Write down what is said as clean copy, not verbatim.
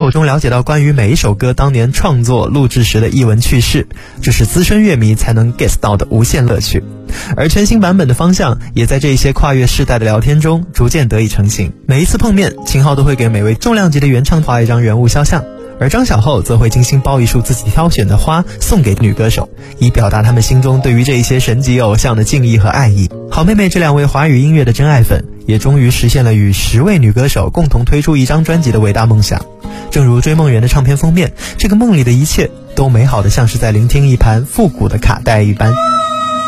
口中了解到关于每一首歌当年创作录制时的轶闻趣事，这是资深乐迷才能 get 到的无限乐趣。而全新版本的方向也在这些跨越世代的聊天中逐渐得以成型。每一次碰面，秦昊都会给每位重量级的原唱画一张人物肖像，而张小厚则会精心包一束自己挑选的花送给女歌手，以表达他们心中对于这一些神级偶像的敬意和爱意。好妹妹这两位华语音乐的真爱粉也终于实现了与10位女歌手共同推出一张专辑的伟大梦想。正如追梦人的唱片封面，这个梦里的一切都美好的像是在聆听一盘复古的卡带一般。